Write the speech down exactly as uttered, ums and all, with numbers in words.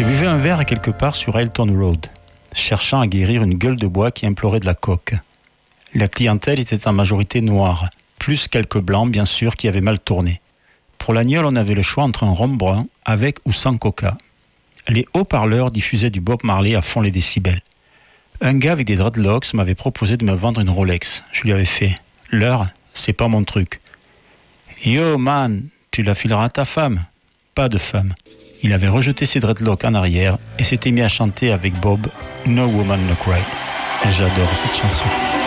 J'ai buvé un verre quelque part sur Aylton Road, cherchant à guérir une gueule de bois qui implorait de la coke. La clientèle était en majorité noire, plus quelques blancs bien sûr qui avaient mal tourné. Pour l'agnole, on avait le choix entre un rhum brun avec ou sans coca. Les haut-parleurs diffusaient du Bob Marley à fond les décibels. Un gars avec des dreadlocks m'avait proposé de me vendre une Rolex. Je lui avais fait « L'heure, c'est pas mon truc. » « Yo man, tu la fileras à ta femme. » Pas de femme. Il avait rejeté ses dreadlocks en arrière et s'était mis à chanter avec Bob « No Woman No Cry ». J'adore cette chanson.